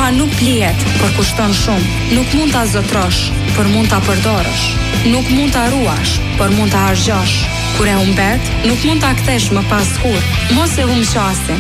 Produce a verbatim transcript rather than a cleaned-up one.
Mua nuk blihet, por kushton shumë. Nuk mund ta zotrosh, por mund ta përdorësh. Nuk mund ta ruash, por mund ta harxhosh. Kur e humbet, nuk mund ta kthesh më pas kur. Mos e humb qasin.